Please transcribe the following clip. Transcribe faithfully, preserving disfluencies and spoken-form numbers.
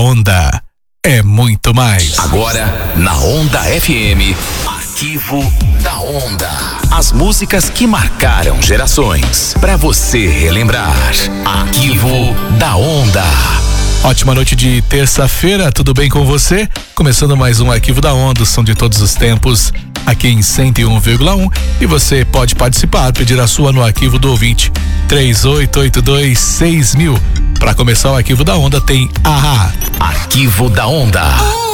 Onda é muito mais. Agora, na Onda F M, Arquivo da Onda. As músicas que marcaram gerações, pra você relembrar. Arquivo da Onda. Ótima noite de terça-feira, tudo bem com você? Começando mais um Arquivo da Onda, som de todos os tempos, aqui em cento e um vírgula um, e você pode participar, pedir a sua no arquivo do ouvinte três oito oito dois seis mil. Para começar o Arquivo da Onda tem Ahá. Arquivo da Onda.